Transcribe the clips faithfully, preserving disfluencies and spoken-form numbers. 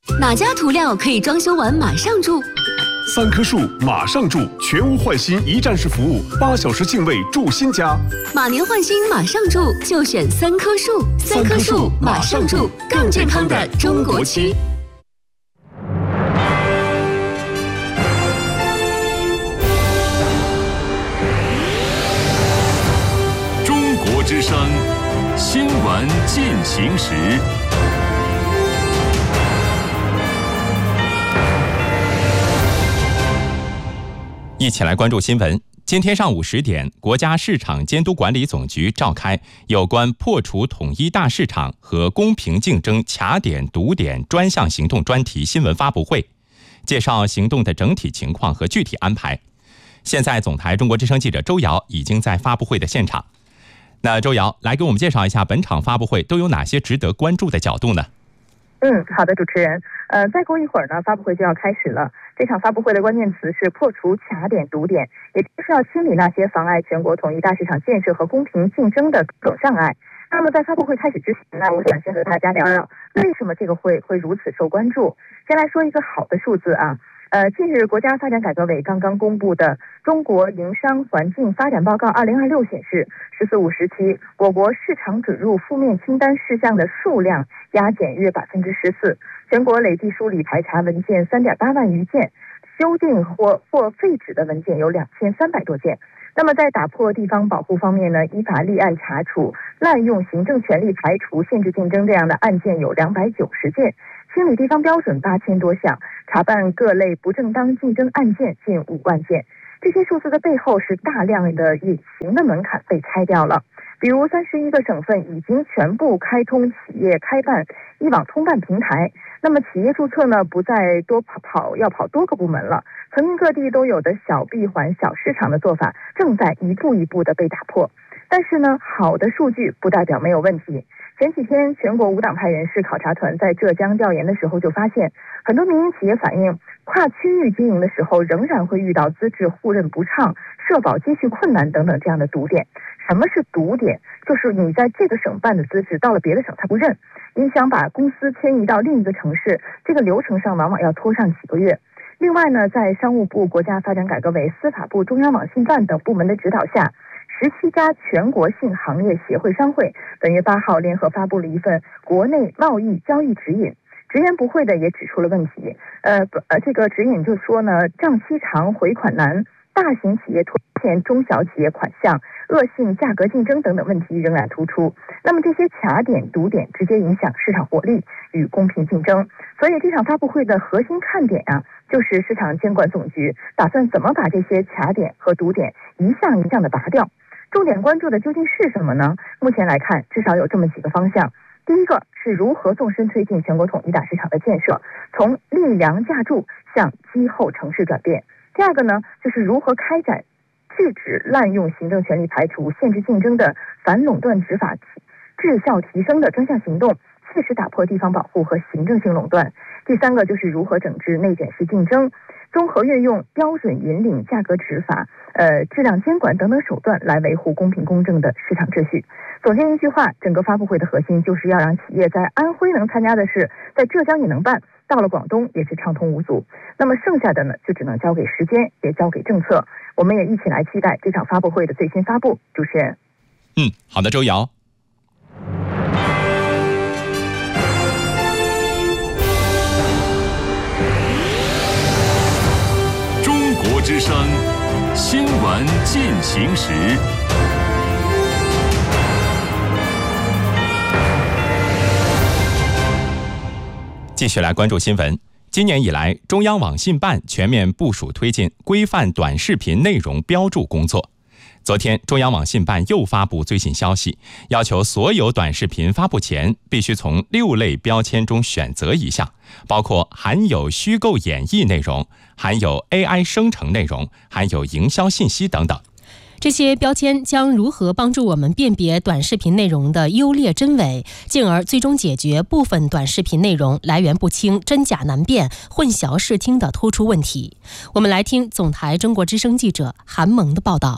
哪家涂料可以装修完马上住？ 三棵树马上住，全屋换新一站式服务，八小时净位住新家。 马年换新马上住，就选三棵树。三棵树马上住，更健康的中国区。 中国之声新闻进行时。 一起来关注新闻。今天上午十点，国家市场监督管理总局召开有关破除统一大市场和公平竞争卡点堵点专项行动专题新闻发布会，介绍行动的整体情况和具体安排。现在总台中国之声记者周瑶已经在发布会的现场。那周瑶来给我们介绍一下本场发布会都有哪些值得关注的角度呢？ 嗯，好的，主持人。呃，再过一会儿呢，发布会就要开始了。这场发布会的关键词是破除卡点堵点，也就是要清理那些妨碍全国统一大市场建设和公平竞争的各种障碍。那么在发布会开始之前呢，我想先和大家聊聊为什么这个会会如此受关注。先来说一个好的数字啊。呃，近日国家发展改革委刚刚公布的《中国营商环境发展报告二零二六》显示，十四五时期我国市场准入负面清单事项的数量压减约百分之十四，全国累计梳理排查文件三点八万余件，修订或或废止的文件有两千三百多件。那么在打破地方保护方面呢，依法立案查处滥用行政权力排除限制竞争这样的案件有两百九十件，清理地方标准八千多项，查办各类不正当竞争案件近五万件。这些数字的背后是大量的隐形的门槛被拆掉了。比如三十一个省份已经全部开通企业开办一网通办平台，那么企业注册呢不再多跑跑要跑多个部门了，全民各地都有的小闭环小市场的做法正在一步一步的被打破。但是呢，好的数据不代表没有问题。前几天全国无党派人士考察团在浙江调研的时候就发现，很多民营企业反映跨区域经营的时候仍然会遇到资质互认不畅、社保接续困难等等这样的堵点。什么是堵点？就是你在这个省办的资质到了别的省它不认，你想把公司迁移到另一个城市，这个流程上往往要拖上几个月。另外呢，在商务部、国家发展改革委、司法部、中央网信办等部门的指导下，十七家全国性行业协会商会本月八号联合发布了一份国内贸易交易指引。直言不讳的也指出了问题。呃呃，这个指引就说呢，账期长、回款难，大型企业拖欠中小企业款项，恶性价格竞争等等问题仍然突出。那么这些卡点堵点直接影响市场活力与公平竞争。所以这场发布会的核心看点啊，就是市场监管总局打算怎么把这些卡点和堵点一项一项的拔掉。重点关注的究竟是什么呢？目前来看，至少有这么几个方向。第一个是如何纵深推进全国统一大市场的建设，从立梁架筑向基后城市转变。第二个呢，就是如何开展制止滥用行政权力排除、限制竞争的反垄断执法质效提升的专项行动，切实打破地方保护和行政性垄断。第三个就是如何整治内卷式竞争，综合运用标准引领、价格执法、呃质量监管等等手段来维护公平公正的市场秩序。总结一句话，整个发布会的核心就是要让企业在安徽能参加的事，在浙江也能办，到了广东也是畅通无阻。那么剩下的呢，就只能交给时间，也交给政策。我们也一起来期待这场发布会的最新发布。主持人， 嗯，好的，周瑶。 中国之声新闻进行时。 继续来关注新闻。今年以来，中央网信办全面部署推进规范短视频内容标注工作。昨天，中央网信办又发布最新消息，要求所有短视频发布前必须从六类标签中选择一项，包括含有虚构演绎内容、含有 A I 生成内容、含有营销信息等等。 这些标签将如何帮助我们辨别短视频内容的优劣真伪，进而最终解决部分短视频内容来源不清、真假难辨、混淆视听的突出问题？我们来听总台中国之声记者韩萌的报道。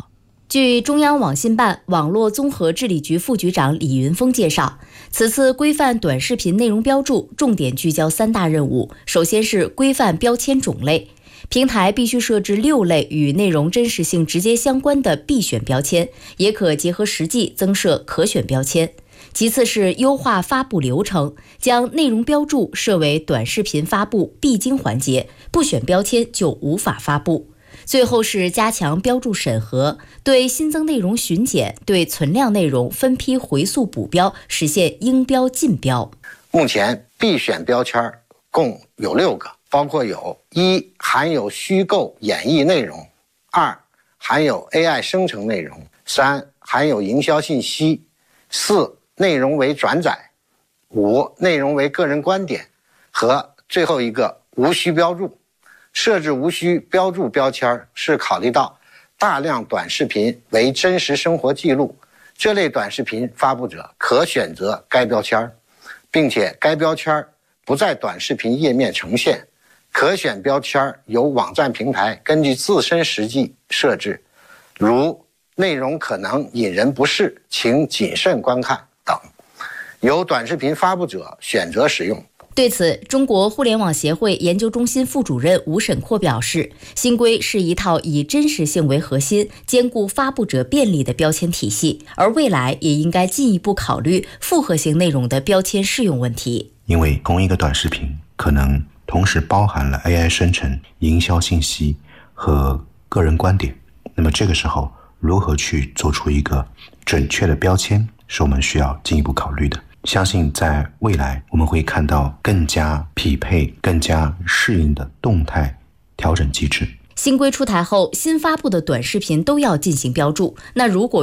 据中央网信办网络综合治理局副局长李云峰介绍，此次规范短视频内容标注重点聚焦三大任务。首先是规范标签种类，平台必须设置六类与内容真实性直接相关的必选标签，也可结合实际增设可选标签。其次是优化发布流程，将内容标注设为短视频发布必经环节，不选标签就无法发布。最后是加强标注审核，对新增内容巡检，对存量内容分批回溯补标，实现应标尽标。 目前必选标签共有六个，包括有一含有虚构演绎内容，二含有 A I 生成内容，三含有营销信息，四内容为转载，五内容为个人观点，和最后一个无需标注。设置无需标注标签是考虑到大量短视频为真实生活记录，这类短视频发布者可选择该标签，并且该标签不在短视频页面呈现，可选标签由网站平台根据自身实际设置，如内容可能引人不适，请谨慎观看等，由短视频发布者选择使用。 对此，中国互联网协会研究中心副主任吴沈阔表示，新规是一套以真实性为核心，兼顾发布者便利的标签体系，而未来也应该进一步考虑复合型内容的标签适用问题。 因为同一个短视频可能同时包含了 A I 生成、营销信息和个人观点，那么这个时候如何去做出一个准确的标签，是我们需要进一步考虑的。相信在未来我们会看到更加匹配、更加适应的动态调整机制。 新规出台后，新发布的短视频都要进行标注。那如果